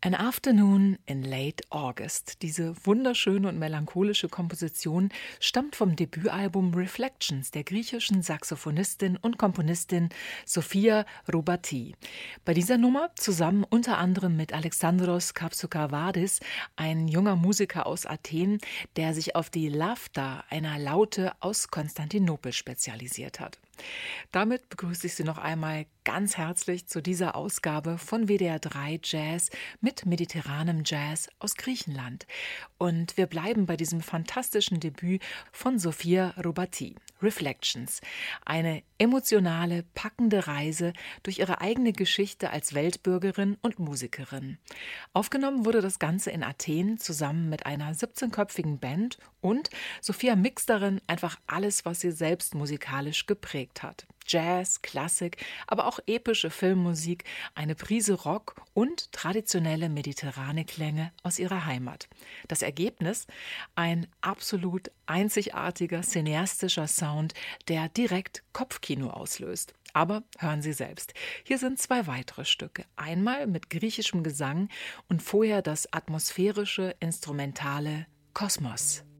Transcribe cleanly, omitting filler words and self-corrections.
An Afternoon in Late August. Diese wunderschöne und melancholische Komposition stammt vom Debütalbum Reflections der griechischen Saxophonistin und Komponistin Sophia Roubati. Bei dieser Nummer, zusammen unter anderem mit Alexandros Kapsukavadis, ein junger Musiker aus Athen, der sich auf die Lavta, einer Laute aus Konstantinopel, spezialisiert hat. Damit begrüße ich Sie noch einmal ganz herzlich zu dieser Ausgabe von WDR 3 Jazz mit mediterranem Jazz aus Griechenland. Und wir bleiben bei diesem fantastischen Debüt von Sophia Roubati, Reflections. Eine emotionale, packende Reise durch ihre eigene Geschichte als Weltbürgerin und Musikerin. Aufgenommen wurde das Ganze in Athen zusammen mit einer 17-köpfigen Band und Sophia mixt darin einfach alles, was sie selbst musikalisch geprägt hat. Jazz, Klassik, aber auch epische Filmmusik, eine Prise Rock und traditionelle mediterrane Klänge aus ihrer Heimat. Das Ergebnis? Ein absolut einzigartiger, cineastischer Sound, der direkt Kopfkino auslöst. Aber hören Sie selbst. Hier sind zwei weitere Stücke. Einmal mit griechischem Gesang und vorher das atmosphärische, instrumentale Kosmos.